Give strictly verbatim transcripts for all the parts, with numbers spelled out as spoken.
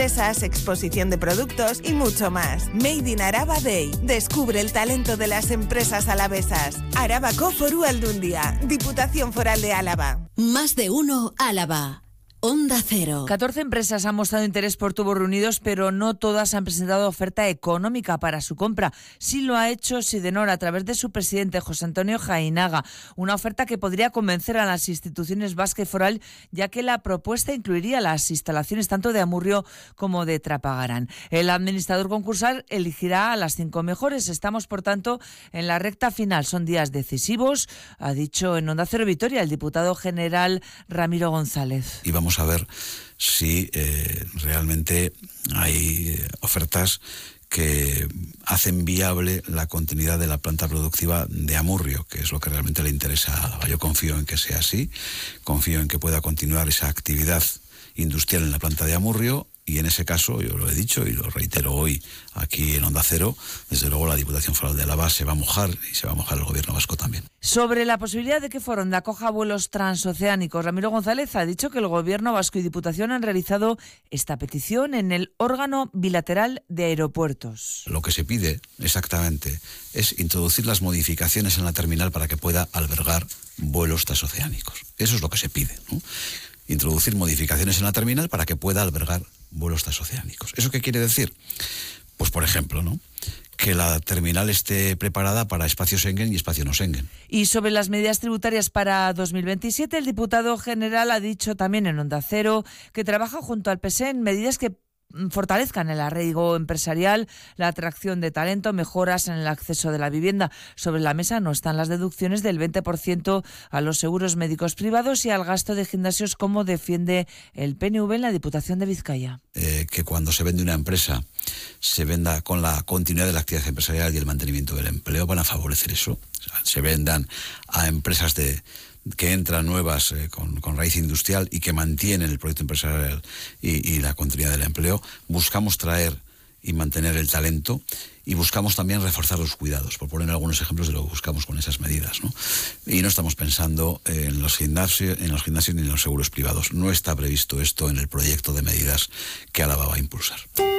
empresas, exposición de productos y mucho más. Made in Araba Day. Descubre el talento de las empresas alavesas. Arabako Foru Aldundia, Diputación Foral de Álava. Más de uno Álava. Onda Cero. catorce empresas han mostrado interés por Tubos Reunidos, pero no todas han presentado oferta económica para su compra. Sí lo ha hecho Sidenor a través de su presidente, José Antonio Jainaga. Una oferta que podría convencer a las instituciones vasca y foral, ya que la propuesta incluiría las instalaciones tanto de Amurrio como de Trapagarán. El administrador concursal elegirá a las cinco mejores. Estamos, por tanto, en la recta final. Son días decisivos, ha dicho en Onda Cero Vitoria el diputado general Ramiro González. Y vamos a ver si eh, realmente hay ofertas que hacen viable la continuidad de la planta productiva de Amurrio, que es lo que realmente le interesa a Álava. Yo confío en que sea así, confío en que pueda continuar esa actividad industrial en la planta de Amurrio. Y en ese caso, yo lo he dicho y lo reitero hoy aquí en Onda Cero, desde luego la Diputación Foral de Álava se va a mojar y se va a mojar el Gobierno vasco también. Sobre la posibilidad de que Foronda acoja vuelos transoceánicos, Ramiro González ha dicho que el Gobierno vasco y Diputación han realizado esta petición en el órgano bilateral de aeropuertos. Lo que se pide exactamente es introducir las modificaciones en la terminal para que pueda albergar vuelos transoceánicos. Eso es lo que se pide, ¿no? Introducir modificaciones en la terminal para que pueda albergar vuelos transoceánicos. ¿Eso qué quiere decir? Pues, por ejemplo, ¿no?, que la terminal esté preparada para espacio Schengen y espacio no Schengen. Y sobre las medidas tributarias para dos mil veintisiete, el diputado general ha dicho también en Onda Cero que trabaja junto al P S E en medidas que fortalezcan el arraigo empresarial, la atracción de talento, mejoras en el acceso de la vivienda. Sobre la mesa no están las deducciones del veinte por ciento a los seguros médicos privados y al gasto de gimnasios, como defiende el P N V en la Diputación de Vizcaya. Eh, que cuando se vende una empresa se venda con la continuidad de la actividad empresarial y el mantenimiento del empleo, van a favorecer eso. O sea, se vendan a empresas de que entran nuevas eh, con, con raíz industrial y que mantienen el proyecto empresarial y, y la continuidad del empleo. Buscamos traer y mantener el talento y buscamos también reforzar los cuidados, por poner algunos ejemplos de lo que buscamos con esas medidas, ¿no? Y no estamos pensando en los gimnasios, en los gimnasios ni en los seguros privados. No está previsto esto en el proyecto de medidas que Álava va a impulsar.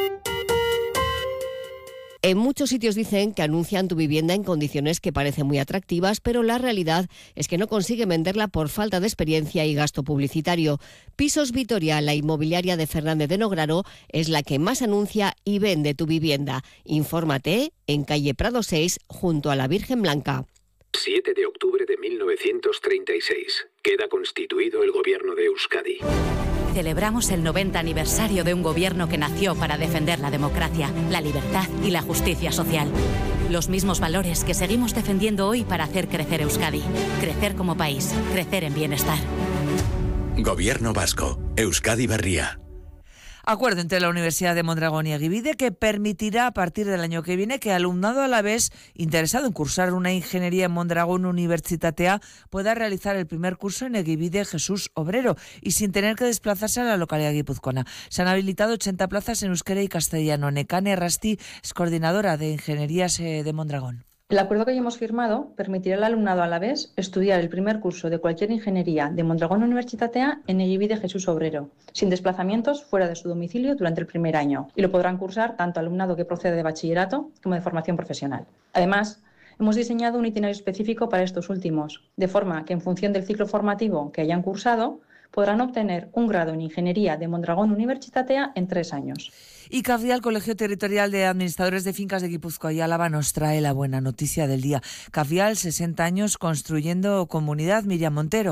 En muchos sitios dicen que anuncian tu vivienda en condiciones que parecen muy atractivas, pero la realidad es que no consiguen venderla por falta de experiencia y gasto publicitario. Pisos Vitoria, la inmobiliaria de Fernández de Nograro, es la que más anuncia y vende tu vivienda. Infórmate en calle Prado seis, junto a la Virgen Blanca. siete de octubre de mil novecientos treinta y seis. Queda constituido el Gobierno de Euskadi. Celebramos el noventa aniversario de un gobierno que nació para defender la democracia, la libertad y la justicia social. Los mismos valores que seguimos defendiendo hoy para hacer crecer Euskadi. Crecer como país, crecer en bienestar. Gobierno vasco, Euskadi Berria. Acuerdo entre la Universidad de Mondragón y Egibide que permitirá a partir del año que viene que alumnado alavés interesado en cursar una ingeniería en Mondragón Unibertsitatea pueda realizar el primer curso en Egibide Jesús Obrero y sin tener que desplazarse a la localidad guipuzcoana. Se han habilitado ochenta plazas en euskera y castellano. Nekane Rasti es coordinadora de Ingenierías de Mondragón. El acuerdo que ya hemos firmado permitirá al alumnado alavés estudiar el primer curso de cualquier ingeniería de Mondragón Unibertsitatea en Egibide Jesús Obrero, sin desplazamientos fuera de su domicilio durante el primer año, y lo podrán cursar tanto alumnado que procede de bachillerato como de formación profesional. Además, hemos diseñado un itinerario específico para estos últimos, de forma que en función del ciclo formativo que hayan cursado, podrán obtener un grado en Ingeniería de Mondragón Unibertsitatea en tres años. Y Cafial, Colegio Territorial de Administradores de Fincas de Guipúzcoa y Álava, nos trae la buena noticia del día. Cafial, sesenta años construyendo comunidad. Miriam Montero.